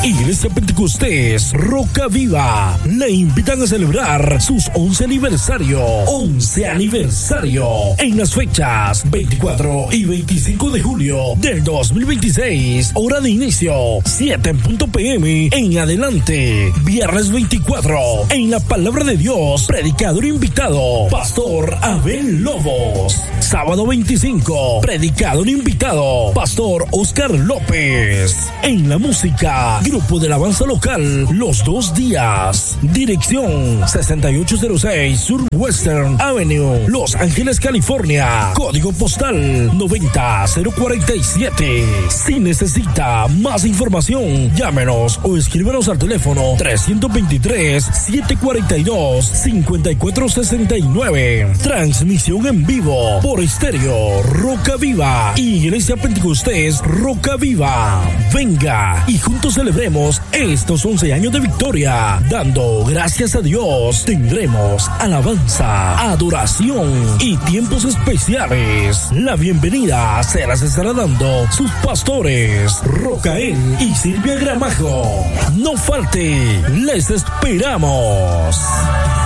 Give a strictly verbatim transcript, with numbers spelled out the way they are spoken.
Iglesia Pentecostés Roca Viva le invitan a celebrar sus once aniversario. once aniversario en las fechas veinticuatro y veinticinco de julio del dos mil veintiséis. Hora de inicio siete en punto p m en adelante. Viernes veinticuatro en la Palabra de Dios, predicador invitado Pastor Abel Lobos. Sábado veinticinco, predicador invitado Pastor Oscar López. En la música, grupo de alabanza local Los Dos Días. Dirección sesenta y ocho cero seis Sur Western Avenue, Los Ángeles, California. Código postal noventa cero cuarenta y siete. Si necesita más información, llámenos o escríbenos al teléfono trescientos veintitrés, setecientos cuarenta y dos, cincuenta y cuatro sesenta y nueve. Transmisión en vivo por estéreo Roca Viva, Iglesia Pentecostés Roca Viva. Venga y juntos celebremos estos once años de victoria, dando gracias a Dios. Tendremos alabanza, adoración y tiempos especiales. La bienvenida se las estará dando sus pastores Rocael y Silvia Gramajo. No falte, les esperamos.